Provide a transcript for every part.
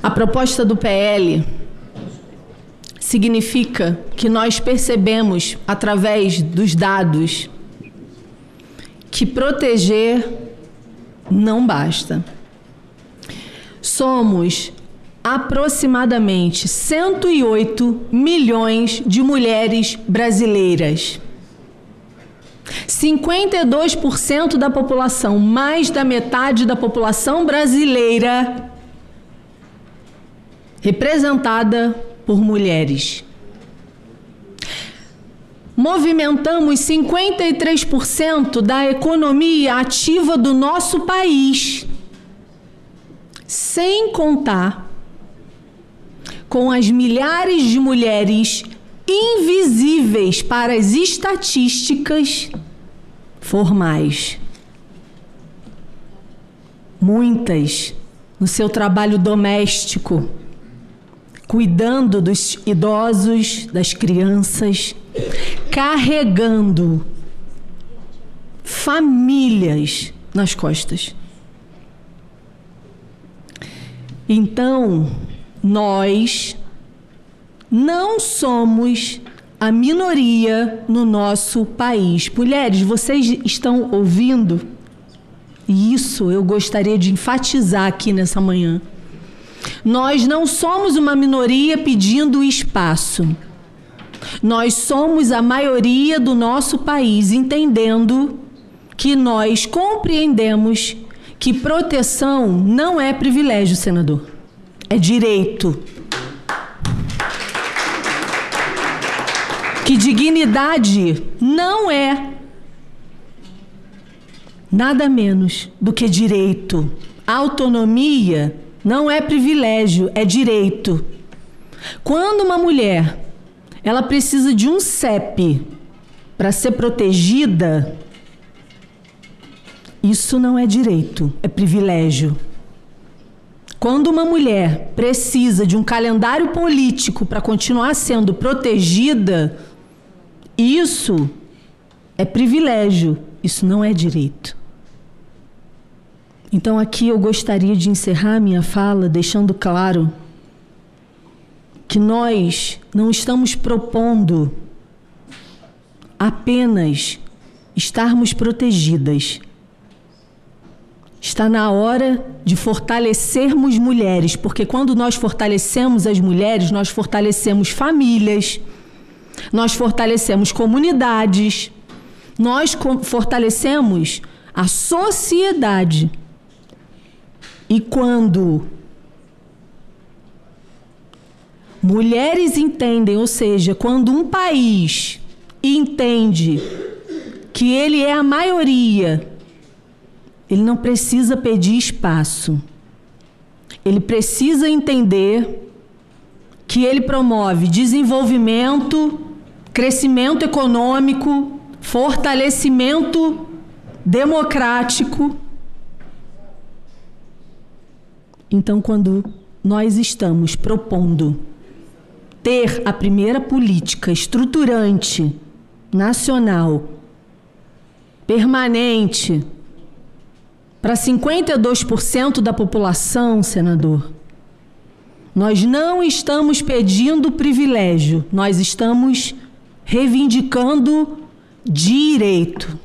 A proposta do PL significa que nós percebemos, através dos dados, que proteger não basta. Somos aproximadamente 108 milhões de mulheres brasileiras. 52% da população, mais da metade da população brasileira, representada por mulheres. Movimentamos 53% da economia ativa do nosso país, sem contar com as milhares de mulheres invisíveis para as estatísticas formais. Muitas no seu trabalho doméstico, cuidando dos idosos, das crianças, carregando famílias nas costas. Então, nós não somos a minoria no nosso país. Mulheres, vocês estão ouvindo? E isso eu gostaria de enfatizar aqui nessa manhã. Nós não somos uma minoria pedindo espaço. Nós somos a maioria do nosso país, entendendo que nós compreendemos que proteção não é privilégio, senador. É direito. Que dignidade não é nada menos do que direito. Autonomia não é privilégio, é direito. Quando uma mulher ela precisa de um CEP para ser protegida, isso não é direito, é privilégio. Quando uma mulher precisa de um calendário político para continuar sendo protegida, isso é privilégio, isso não é direito. Então aqui eu gostaria de encerrar minha fala deixando claro que nós não estamos propondo apenas estarmos protegidas. Está na hora de fortalecermos mulheres, porque quando nós fortalecemos as mulheres, nós fortalecemos famílias, nós fortalecemos comunidades, nós fortalecemos a sociedade. E quando mulheres entendem, ou seja, quando um país entende que ele é a maioria, ele não precisa pedir espaço. Ele precisa entender que ele promove desenvolvimento, crescimento econômico, fortalecimento democrático. Então, quando nós estamos propondo ter a primeira política estruturante, nacional, permanente, para 52% da população, senador, nós não estamos pedindo privilégio, nós estamos reivindicando direito.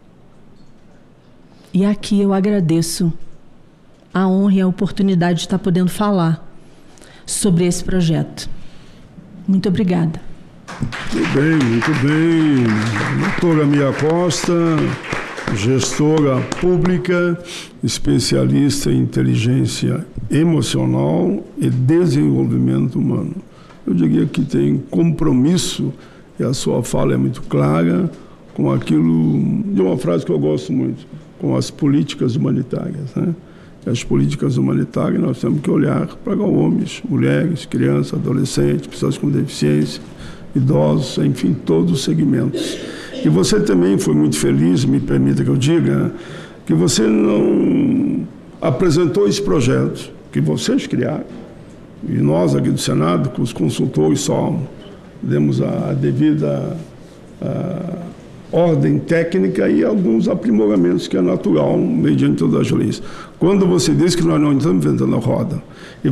E aqui eu agradeço a honra e a oportunidade de estar podendo falar sobre esse projeto. Muito obrigada. Muito bem, muito bem. Doutora Mia Costa, gestora pública, especialista em inteligência emocional e desenvolvimento humano. Eu diria que tem compromisso, e a sua fala é muito clara, com aquilo, de uma frase que eu gosto muito, com as políticas humanitárias, né? As políticas humanitárias nós temos que olhar para homens, mulheres, crianças, adolescentes, pessoas com deficiência, idosos, enfim, todos os segmentos. E você também foi muito feliz, me permita que eu diga, que você não apresentou esse projeto que vocês criaram, e nós aqui do Senado, que os consultores só demos a devida ordem técnica e alguns aprimoramentos que é natural mediante todas as leis. Quando você diz que nós não estamos inventando a roda,